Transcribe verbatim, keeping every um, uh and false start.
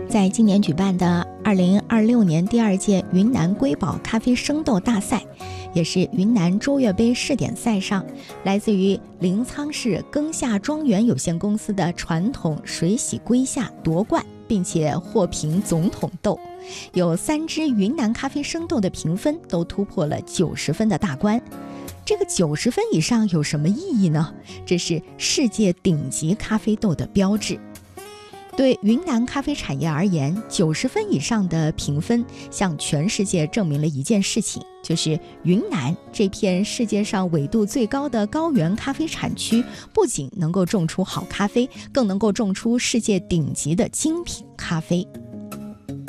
在今年举办的二零二六年第二届云南瑰宝咖啡生豆大赛，也是云南卓越杯试点赛上，来自于临沧市耕夏庄园有限公司的传统水洗瑰夏夺冠，并且获评总统豆。有三支云南咖啡生豆的评分都突破了九十分的大关。这个九十分以上有什么意义呢？这是世界顶级咖啡豆的标志。对云南咖啡产业而言，九十分以上的评分向全世界证明了一件事情，就是云南这片世界上纬度最高的高原咖啡产区，不仅能够种出好咖啡，更能够种出世界顶级的精品咖啡。